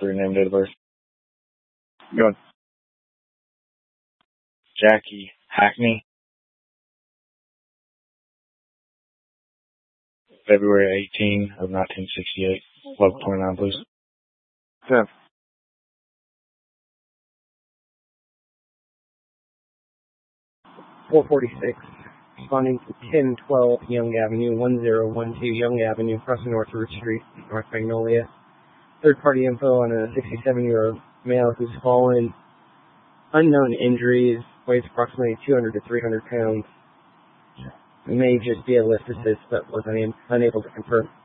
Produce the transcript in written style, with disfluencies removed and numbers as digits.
for your name, date of birth. Go on. Jackie Hackney. February 18 of 1968. 12:29, please. 10. .446. Responding to 1012 Young Avenue, 1012 Young Avenue, crossing North Root Street, North Magnolia. Third-party info on a 67-year-old male who's fallen. Unknown injuries, weighs approximately 200 to 300 pounds. May just be a lift assist, but was unable to confirm.